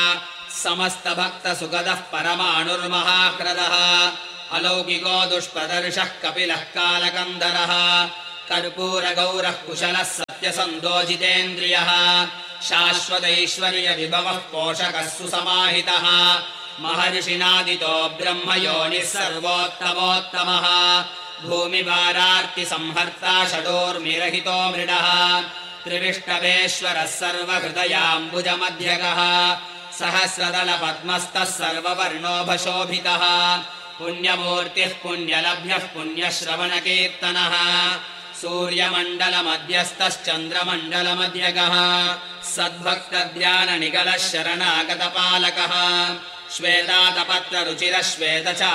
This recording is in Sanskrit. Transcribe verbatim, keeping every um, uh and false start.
समस्तभक्तसुगदः परमाणुर्महाक्रदः अलौकिको दुष्प्रदर्शः कपिलः कालकन्दरः कर्पूरगौरः कुशलः सत्यसन्दोजितेन्द्रियः शाश्वतैश्वर्यविभवः पोषकः सुसमाहितः महर्षिनादितो ब्रह्मयोनिः सर्वोत्तमोत्तमः भूमिभारार्तिसंहर्ता षडोर्मिरहितो मृडः त्रिविष्टवेश्वरः सर्वहृदयाम्बुजमध्यगः सहस्रदलपद्मस्तः सर्ववर्णोभशोभितः पुण्यमूर्तिः पुण्यलभ्यः पुण्यश्रवणकीर्तनः सूर्यमण्डलमध्यस्थश्चन्द्रमण्डलमध्यगः सद्भक्तध्याननिगलः शरणागतपालकः श्वेतातपत्ररुचिरः श्वेतच